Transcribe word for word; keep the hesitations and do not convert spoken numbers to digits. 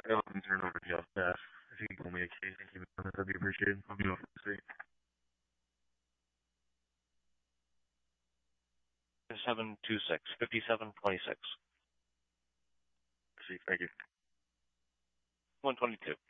I'll turn over to y'all staff. If you can pull me a case and keep it on, that'd be appreciated. I'll be off the street. seven two six, fifty-seven twenty-six. See, thank you. one twenty-two.